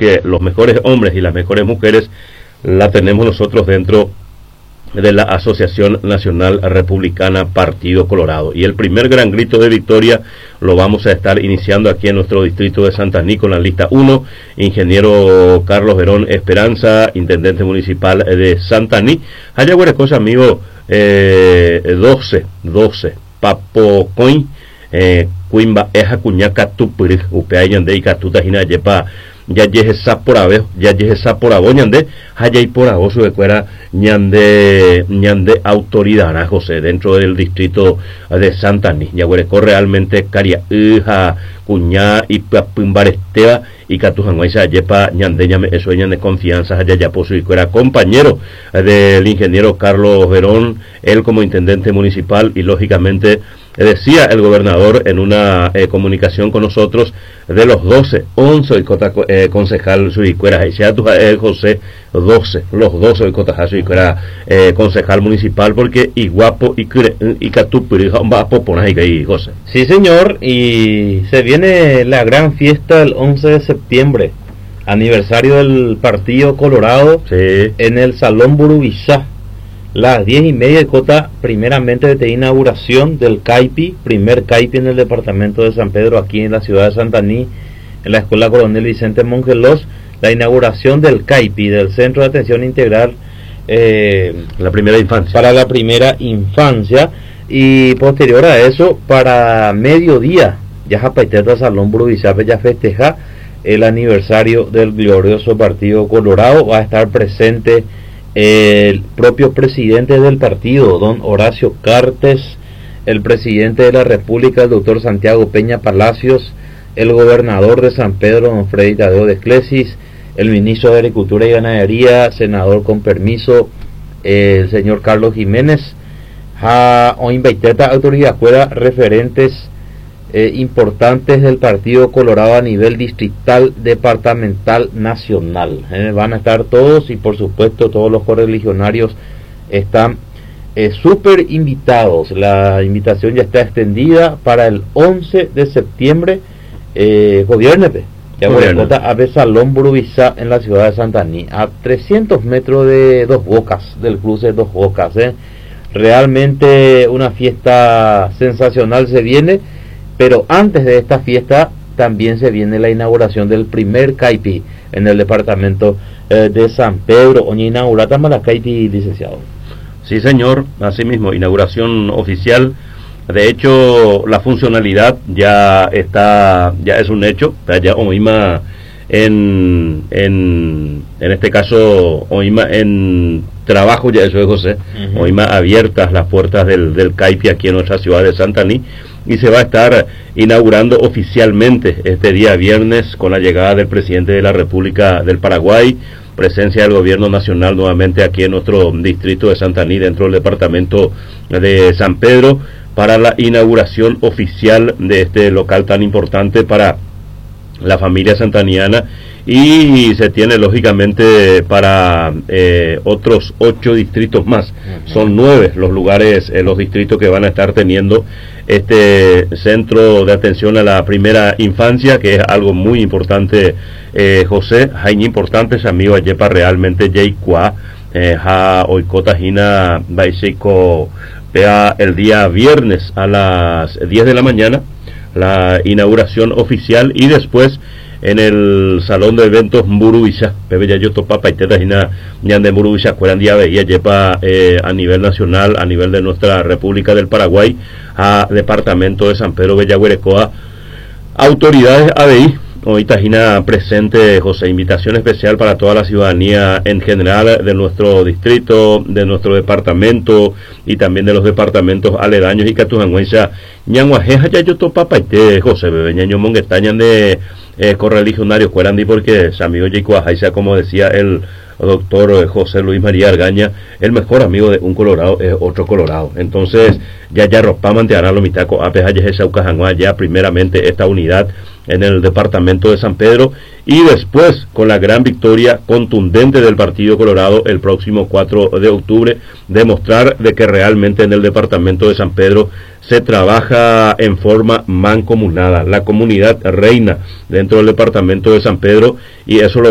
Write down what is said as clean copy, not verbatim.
porque los mejores hombres y las mejores mujeres la tenemos nosotros dentro de la Asociación Nacional Republicana Partido Colorado. Y el primer gran grito de victoria lo vamos a estar iniciando aquí en nuestro distrito de Santaní con la lista 1, ingeniero Carlos Verón Esperanza, intendente municipal de Santaní. Allá cosa amigo, 12, Papo Coin, Cuimba Eja Cuñaca Tupuri, Upea Yande y Catuta Jina Yepa, ya yeje por abejo, ya yeje por abo ñande, haya y por abo su cuera ñande autoridad a José dentro del distrito de Santaní. Ya realmente caria hija cuñá y pimbaresteba y catujanguaisa yepa ñande ñame eso ñande confianza haya ya por su cuera compañero del ingeniero Carlos Verón, él como intendente municipal y lógicamente decía el gobernador en una comunicación con nosotros de los 11 y concejal Suicuera, José 12, los 12 y Cota Suicuera concejal municipal, porque y guapo y catupuri va a y José. Sí señor, y se viene la gran fiesta el 11 de septiembre, aniversario del Partido Colorado, sí, en el Salón Burubizá. Las 10:30 de Cota, primeramente de inauguración del CAIPI, primer CAIPI en el departamento de San Pedro, aquí en la ciudad de Santaní, en la Escuela Coronel Vicente Mongelos, la inauguración del CAIPI, del Centro de Atención Integral la primera infancia. Para la primera infancia, y posterior a eso, para mediodía, ya Japaiteta Salón Brubizape ya festeja el aniversario del glorioso Partido Colorado. Va a estar presente el propio presidente del partido, don Horacio Cartes, el presidente de la República, el doctor Santiago Peña Palacios, el gobernador de San Pedro, don Freddy Tadeo de Clesis, el ministro de Agricultura y Ganadería, senador con permiso, el señor Carlos Jiménez, o invitada autoridad fuera referentes importantes del Partido Colorado a nivel distrital, departamental, nacional. Van a estar todos, y por supuesto todos los correligionarios están súper invitados. La invitación ya está extendida para el 11 de septiembre, gobiernete, a Salón Burubizá en la ciudad de Santaní, a 300 metros de Dos Bocas, del cruce de Dos Bocas. Realmente una fiesta sensacional se viene. Pero antes de esta fiesta también se viene la inauguración del primer CAIPI en el departamento de San Pedro. Oña inaugurata la CAIPI, licenciado. Sí señor, así mismo, inauguración oficial. De hecho, la funcionalidad ya es un hecho. Ya OIMA en este caso OIMA en trabajo, ya eso es José. OIMA abiertas las puertas del CAIPI aquí en nuestra ciudad de Santaní. Y se va a estar inaugurando oficialmente este día viernes con la llegada del presidente de la República del Paraguay, presencia del gobierno nacional nuevamente aquí en nuestro distrito de Santaní, dentro del departamento de San Pedro, para la inauguración oficial de este local tan importante para la familia santaniana. Y se tiene lógicamente para otros 8 distritos más. Son 9 los lugares, los distritos que van a estar teniendo este centro de atención a la primera infancia, que es algo muy importante, José. Hay importantes amigos ayepa realmente Yeikua, Oikota Jina Baiseiko vea el día viernes a las 10 de la mañana la inauguración oficial, y después en el salón de eventos Burubizá, Pepe ya yo topa paiteta Jina ñande Burubizá, cueran día veía yepa a nivel nacional, a nivel de nuestra República del Paraguay, a departamento de San Pedro Bellaguerecoa, autoridades ABI. Hoy Tajina presente, José, invitación especial para toda la ciudadanía en general de nuestro distrito, de nuestro departamento y también de los departamentos aledaños y Catujanguensa, ñanguajeja ya yo topa paite, José, bebé ñaño monguestañan de correligionarios cuerandi, porque Samio Yicuajaisa, como decía el doctor José Luis María Argaña, el mejor amigo de un colorado es otro colorado. Entonces ya ropa manteará lo mitaco a pejalles esa ucajangua, ya primeramente esta unidad en el departamento de San Pedro, y después con la gran victoria contundente del Partido Colorado el próximo 4 de octubre, demostrar de que realmente en el departamento de San Pedro se trabaja en forma mancomunada. La comunidad reina dentro del departamento de San Pedro, y eso lo